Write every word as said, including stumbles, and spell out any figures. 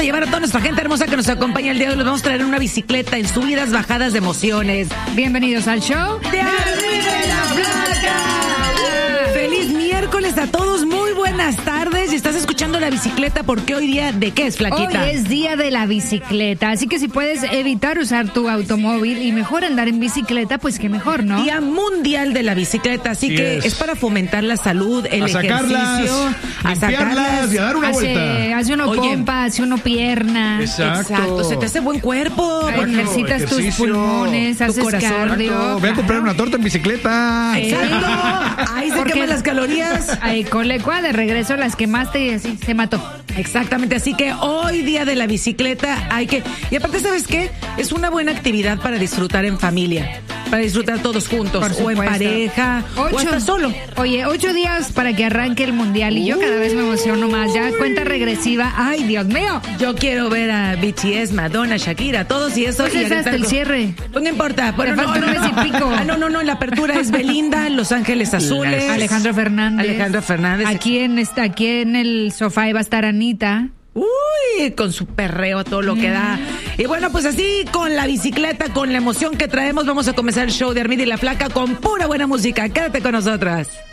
a llevar a toda nuestra gente hermosa que nos acompaña el día de hoy. Los vamos a traer en una bicicleta en subidas, bajadas de emociones. Bienvenidos al show de Arriba la Flaca. Feliz miércoles a todos, muy buenas tardes. Y estás escuchando La Bicicleta porque hoy día, ¿de qué es, Flaquita? Hoy es día de la bicicleta, así que si puedes evitar usar tu automóvil y mejor andar en bicicleta, pues qué mejor, ¿no? Día mundial de la bicicleta, así sí que es. es para fomentar la salud, el a ejercicio, sacarlas, a sacarlas y a dar una hace, vuelta. Hace uno Oye, pompa, hace uno pierna. Exacto. Exacto, se te hace buen cuerpo. Ay, ejercitas tus ejercicio, pulmones, tu haces corazón. cardio. Exacto. Ve a comprar una torta en bicicleta. Exacto. Ahí se Porque- queman las calorías. Ay, con lecua de regreso las quemaste y así se mató. Exactamente, así que hoy día de la bicicleta hay que... Y aparte, ¿sabes qué? Es una buena actividad para disfrutar en familia, para disfrutar todos juntos, Por o en supuesto. pareja, o hasta solo. Oye, ocho días para que arranque el mundial y yo cada vez me emociono más. Ya cuenta regresiva. Ay, Dios mío. Yo quiero ver a B T S, Madonna, Shakira, todos y eso. Pues y es hasta aventar el con- cierre. Pues no importa. Bueno, falta no, un no, mes y no. pico. Ah, no, no, no, en la apertura es Belinda, Los Ángeles Azules. Alejandro Fernández. Alejandro Fernández. Aquí en, esta, aquí en el sofá iba a estar Anita. Uy, con su perreo a todo lo que da. Y bueno, pues así, con la bicicleta, con la emoción que traemos, vamos a comenzar el show de Armida y la Flaca con pura buena música. Quédate con nosotras.